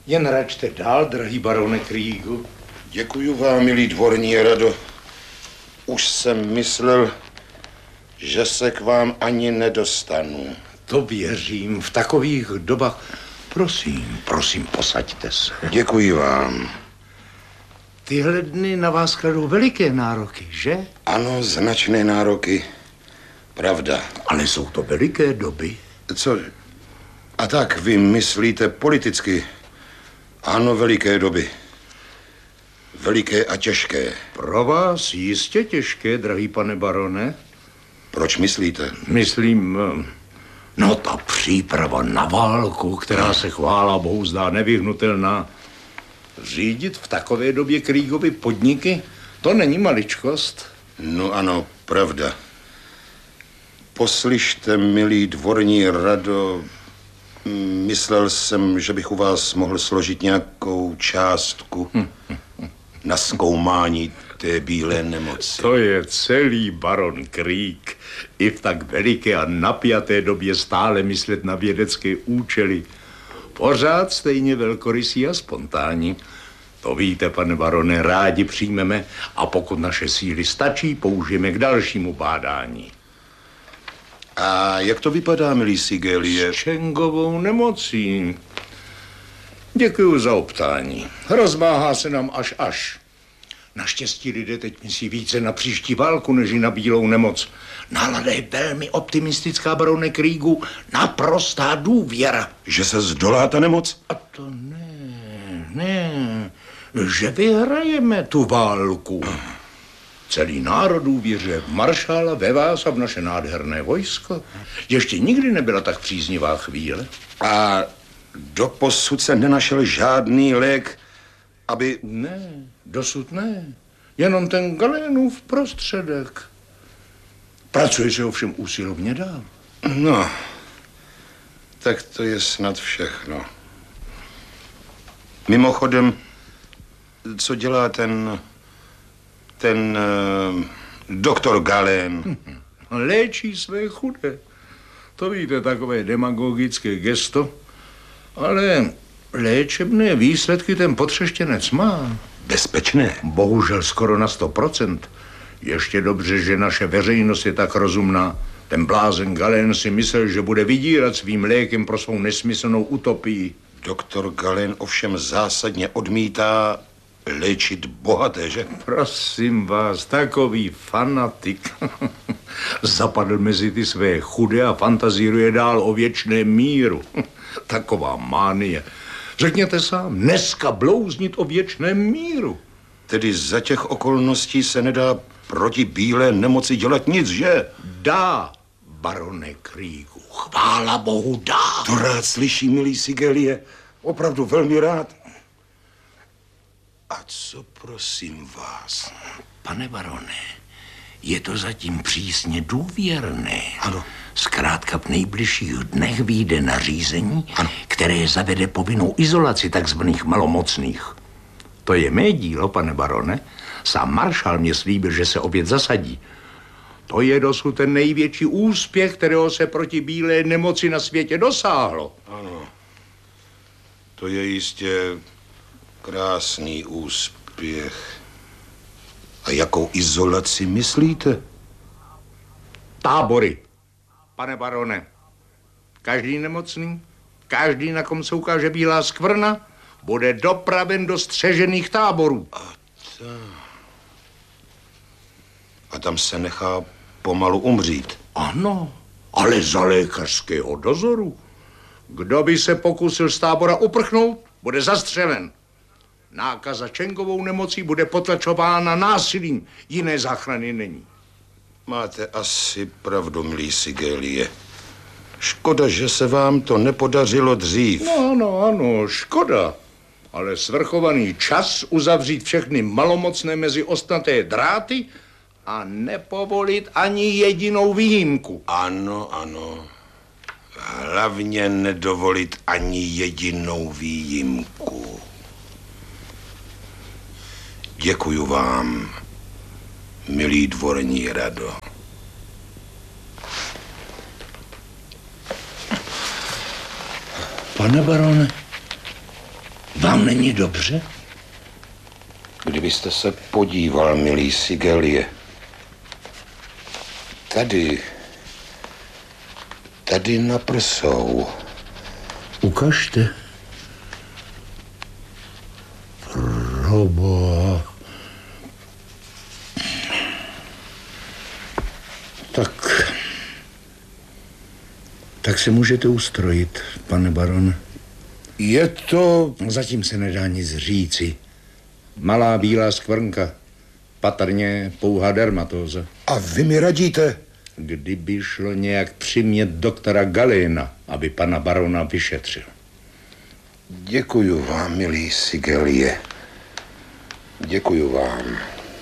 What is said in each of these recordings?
Jen račte dál, drahý barone Krígu. Děkuju vám, milý dvorní rado. Už jsem myslel, že se k vám ani nedostanu. To věřím, v takových dobách. Prosím, posaďte se. Děkuji vám. Tyhle dny na vás kladou veliké nároky, že? Ano, značné nároky. Pravda. Ale jsou to veliké doby. Co? A tak vy myslíte politicky? Ano, veliké doby. Veliké a těžké. Pro vás jistě těžké, drahý pane barone. Proč myslíte? Myslím, ta příprava na válku, která se chvála bohu zdá nevyhnutelná. Řídit v takové době Krígovy podniky, to není maličkost. No ano, pravda. Poslyšte, milý dvorní rado, myslel jsem, že bych u vás mohl složit nějakou částku na zkoumání té bílé nemoci. To je celý baron Kríg. I v tak veliké a napjaté době stále myslet na vědecké účely. Pořád stejně velkorysý a spontánní. To víte, pane barone, rádi přijmeme a pokud naše síly stačí, použijeme k dalšímu bádání. A jak to vypadá, milý Sigelie? S Čengovou nemocí. Děkuju za optání. Rozmáhá se nám až. Naštěstí lidé teď myslí více na příští válku, než na bílou nemoc. Nálada je velmi optimistická, barone Krígu. Naprostá důvěra. Že se zdolá ta nemoc? A to ne. Že vyhrajeme tu válku. Celý národ důvěřuje v maršála, ve vás a v naše nádherné vojsko. Ještě nikdy nebyla tak příznivá chvíle. A doposud se nenašel žádný lék, aby... Ne, dosud ne. Jenom ten Galénův prostředek. Pracuje se ovšem usilovně dál. No, tak to je snad všechno. Mimochodem, co dělá ten doktor Galén? Léčí své chudé. To víte, takové demagogické gesto. Ale léčebné výsledky ten potřeštěnec má. Bezpečné? Bohužel skoro na 100%. Ještě dobře, že naše veřejnost je tak rozumná. Ten blázen Galén si myslel, že bude vydírat svým lékem pro svou nesmyslnou utopii. Doktor Galén ovšem zásadně odmítá léčit bohaté, že? Prosím vás, takový fanatik. Zapadl mezi ty své chudé a fantazíruje dál o věčném míru. Taková mánie. Řekněte sám, dneska blouznit o věčném míru. Tedy za těch okolností se nedá proti bílé nemoci dělat nic, že? Dá, barone Krígu, chvála bohu, dá. To rád slyší, milý Sigelie. Opravdu velmi rád. A co prosím vás? Pane barone, je to zatím přísně důvěrné. Ano. Zkrátka v nejbližších dnech vyjde nařízení, ano, které zavede povinnou izolaci takzvaných malomocných. To je mé dílo, pane barone. Sám maršál mě slíbil, že se opět zasadí. To je dosud ten největší úspěch, kterého se proti bílé nemoci na světě dosáhlo. Ano. To je jistě krásný úspěch. A jakou izolaci myslíte? Tábory, pane barone. Každý nemocný, každý, na kom se ukáže bílá skvrna, bude dopraven do střežených táborů. A tam se nechá pomalu umřít. Ano, ale za lékařského dozoru. Kdo by se pokusil z tábora uprchnout, bude zastřelen. Nákaza Čengovou nemocí bude potlačována násilím. Jiné záchrany není. Máte asi pravdu, milý Sigelie. Škoda, že se vám to nepodařilo dřív. No, ano, škoda. Ale svrchovaný čas uzavřít všechny malomocné mezi ostnaté dráty a nepovolit ani jedinou výjimku. Ano. Hlavně nedovolit ani jedinou výjimku. Děkuju vám, milý dvorní rado. Pane barone, Vám není dobře? Kdybyste se podíval, milý Sigelie. Tady na prsou. Ukažte. Proboha. Tak se můžete ustrojit, pane baron. Je to... Zatím se nedá nic říci. Malá bílá skvrnka. Patrně pouhá dermatóza. A vy mi radíte? Kdyby šlo nějak přimět doktora Galena, aby pana barona vyšetřil. Děkuju vám, milý Sigelie. Děkuju vám.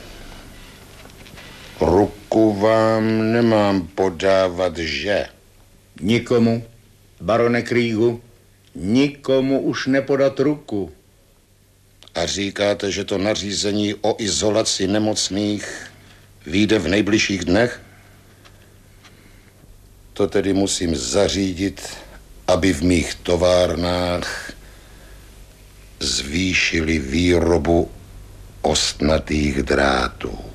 Ruku vám nemám podávat, že? Nikomu, barone Kriegu, nikomu už nepodat ruku. A říkáte, že to nařízení o izolaci nemocných vyjde v nejbližších dnech? To tedy musím zařídit, aby v mých továrnách zvýšili výrobu ostnatých drátů.